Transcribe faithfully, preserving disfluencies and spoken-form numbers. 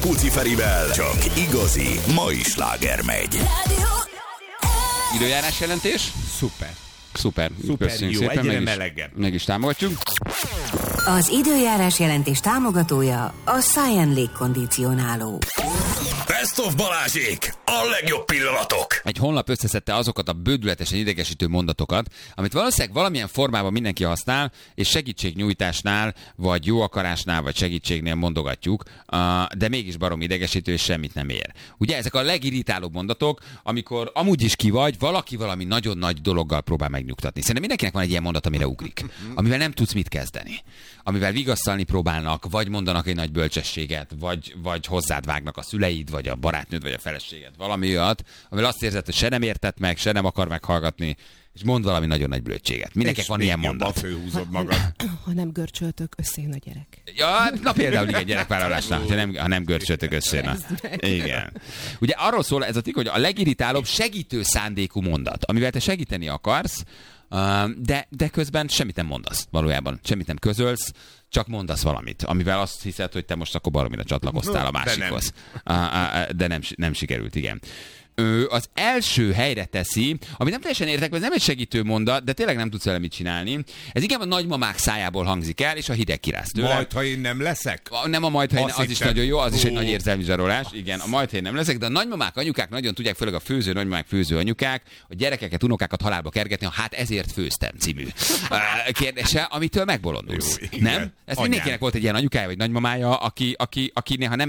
Puci Ferivel csak igazi mai sláger megy. Időjárás jelentés? Szuper. Szuper. Szuper Köszönjük jó, szépen, egyre meg is, melegebb. meg is támogatjuk. Az időjárás jelentés támogatója a Science légkondicionáló. Best of Balázsék, a legjobb pillanatok. Egy honlap összeszedte azokat a bődületesen idegesítő mondatokat, amit valószínűleg valamilyen formában mindenki használ, és segítségnyújtásnál, vagy jó akarásnál, vagy segítségnél mondogatjuk, de mégis barom idegesítő, és semmit nem ér. Ugye ezek a legirritálóbb mondatok, amikor amúgy is ki vagy, valaki valami nagyon nagy dologgal próbál megnyugtatni. Szerintem mindenkinek van egy ilyen mondat, amire ugrik, amivel nem tudsz mit kezdeni. Amivel vigasztalni próbálnak, vagy mondanak egy nagy bölcsességet, vagy, vagy hozzád vágnak a szüleid, vagy a barátnőd, vagy a feleséged. Valami olyat, amivel azt érzed, hogy se nem értett meg, se nem akar meghallgatni, és mond valami nagyon nagy blödséget. Mindenkinek van ilyen mondat. Főhúzod magad. Ha nem görcsöltök, összejön a gyerek. Ja, na például igen, gyerekvállalásnál, ha nem, ha nem görcsöltök össze. Igen. Ugye arról szól ez a tikk, hogy a legirritálóbb segítő szándékú mondat, amivel te segíteni akarsz, de, de közben semmit nem mondasz valójában. Semmit nem közölsz, csak mondasz valamit, amivel azt hiszed, hogy te most akkor baromira csatlakoztál a másikhoz. De nem, de nem, nem sikerült, igen. Ő az első helyre teszi, ami nem teljesen értek, ez nem egy segítő mondat, de tényleg nem tudsz vele mit csinálni. Ez inkább a nagymamák szájából hangzik el, és a hideg kiráz tőle. Majd, ha én nem leszek? A, nem a majd, ha én, az is sem. nagyon jó, az is egy Ó. nagy érzelmi zsarolás. Igen, a majd, ha én nem leszek, de a nagymamák, anyukák nagyon tudják, főleg a főző nagymamák, főző anyukák, a gyerekeket, unokákat halálba kergetni, a hát ezért főztem című kérdése, amitől megbolondulsz. Jó, nem? Ez mindenkinek volt egy ilyen anyukája vagy nagymamája, aki, aki, aki néha nem